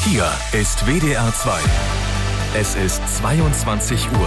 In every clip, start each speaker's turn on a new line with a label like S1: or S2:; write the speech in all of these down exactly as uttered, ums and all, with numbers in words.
S1: Hier ist W D R zwei. Es ist zweiundzwanzig Uhr.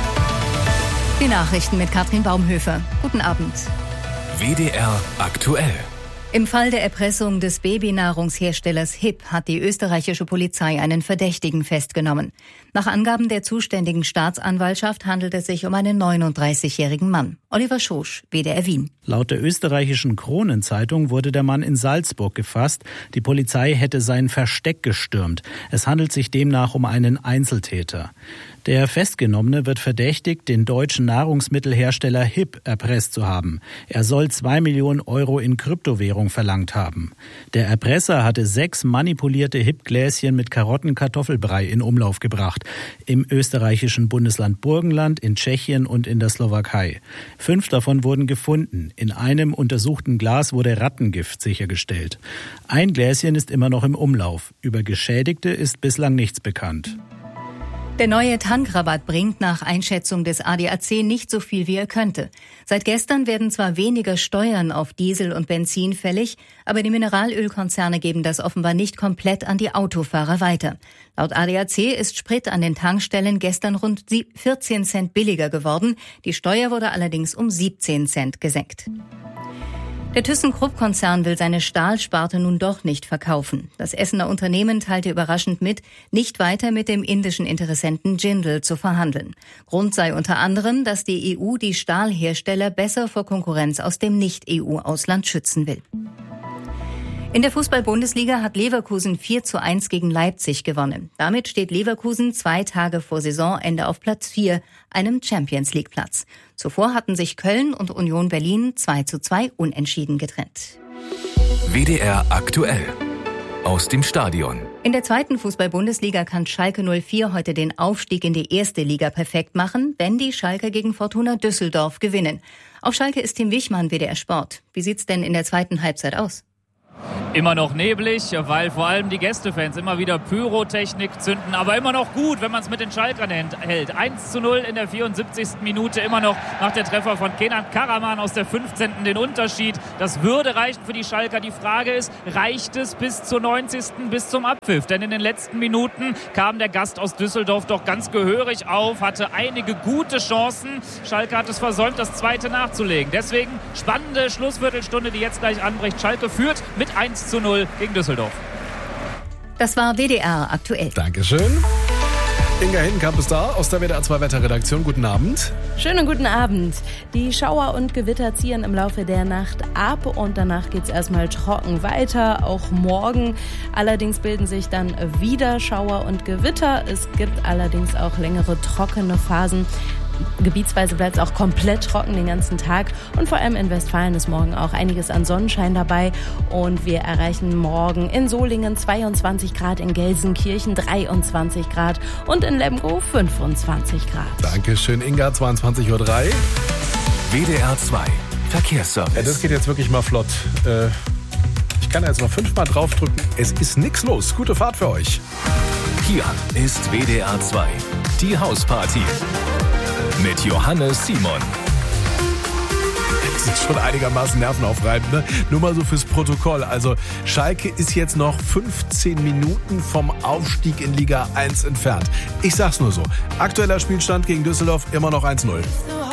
S2: Die Nachrichten mit Katrin Baumhöfer. Guten Abend.
S1: W D R aktuell.
S2: Im Fall der Erpressung des Babynahrungsherstellers H I P hat die österreichische Polizei einen Verdächtigen festgenommen. Nach Angaben der zuständigen Staatsanwaltschaft handelt es sich um einen neununddreißigjährigen Mann. Oliver Schosch, W D R Wien.
S3: Laut der österreichischen Kronenzeitung wurde der Mann in Salzburg gefasst. Die Polizei hätte sein Versteck gestürmt. Es handelt sich demnach um einen Einzeltäter. Der Festgenommene wird verdächtigt, den deutschen Nahrungsmittelhersteller H I P erpresst zu haben. Er soll zwei Millionen Euro in Kryptowährung verlangt haben. Der Erpresser hatte sechs manipulierte H I P-Gläschen mit Karottenkartoffelbrei in Umlauf gebracht. Im österreichischen Bundesland Burgenland, in Tschechien und in der Slowakei. Fünf davon wurden gefunden. In einem untersuchten Glas wurde Rattengift sichergestellt. Ein Gläschen ist immer noch im Umlauf. Über Geschädigte ist bislang nichts bekannt.
S2: Der neue Tankrabatt bringt nach Einschätzung des A D A C nicht so viel, wie er könnte. Seit gestern werden zwar weniger Steuern auf Diesel und Benzin fällig, aber die Mineralölkonzerne geben das offenbar nicht komplett an die Autofahrer weiter. Laut A D A C ist Sprit an den Tankstellen gestern rund vierzehn Cent billiger geworden. Die Steuer wurde allerdings um siebzehn Cent gesenkt. Der ThyssenKrupp-Konzern will seine Stahlsparte nun doch nicht verkaufen. Das Essener Unternehmen teilte überraschend mit, nicht weiter mit dem indischen Interessenten Jindal zu verhandeln. Grund sei unter anderem, dass die E U die Stahlhersteller besser vor Konkurrenz aus dem Nicht-E U-Ausland schützen will. In der Fußball-Bundesliga hat Leverkusen vier zu eins gegen Leipzig gewonnen. Damit steht Leverkusen zwei Tage vor Saisonende auf Platz vier, einem Champions-League-Platz. Zuvor hatten sich Köln und Union Berlin zwei zu zwei unentschieden getrennt.
S1: W D R aktuell. Aus dem Stadion.
S2: In der zweiten Fußball-Bundesliga kann Schalke null vier heute den Aufstieg in die erste Liga perfekt machen, wenn die Schalker gegen Fortuna Düsseldorf gewinnen. Auf Schalke ist Tim Wichmann, W D R Sport. Wie sieht's denn in der zweiten Halbzeit aus?
S4: Immer noch neblig, weil vor allem die Gästefans immer wieder Pyrotechnik zünden, aber immer noch gut, wenn man es mit den Schalkern hält. eins zu null in der vierundsiebzigsten Minute, immer noch nach der Treffer von Kenan Karaman aus der fünfzehnten den Unterschied. Das würde reichen für die Schalker. Die Frage ist, reicht es bis zur neunzigsten bis zum Abpfiff? Denn in den letzten Minuten kam der Gast aus Düsseldorf doch ganz gehörig auf, hatte einige gute Chancen. Schalke hat es versäumt, das zweite nachzulegen. Deswegen spannende Schlussviertelstunde, die jetzt gleich anbricht. Schalke führt mit eins zu null gegen Düsseldorf.
S2: Das war W D R aktuell.
S5: Dankeschön. Inga Hinkamp ist da aus der W D R zwei Wetterredaktion. Guten Abend.
S6: Schönen guten Abend. Die Schauer und Gewitter ziehen im Laufe der Nacht ab und danach geht es erstmal trocken weiter, auch morgen. Allerdings bilden sich dann wieder Schauer und Gewitter. Es gibt allerdings auch längere trockene Phasen. Gebietsweise bleibt es auch komplett trocken den ganzen Tag und vor allem in Westfalen ist morgen auch einiges an Sonnenschein dabei und wir erreichen morgen in Solingen zweiundzwanzig Grad, in Gelsenkirchen dreiundzwanzig Grad und in Lemgo fünfundzwanzig Grad.
S5: Dankeschön, Inga, zweiundzwanzig Uhr drei.
S1: W D R zwei Verkehrsservice.
S5: Ja, das geht jetzt wirklich mal flott. Äh, ich kann jetzt noch fünfmal draufdrücken. Es ist nichts los. Gute Fahrt für euch.
S1: Hier ist W D R zwei, die Hausparty. Mit Johannes Simon.
S5: Das ist schon einigermaßen nervenaufreibend, ne? Nur mal so fürs Protokoll. Also Schalke ist jetzt noch fünfzehn Minuten vom Aufstieg in Liga eins entfernt. Ich sag's nur so. Aktueller Spielstand gegen Düsseldorf immer noch eins null.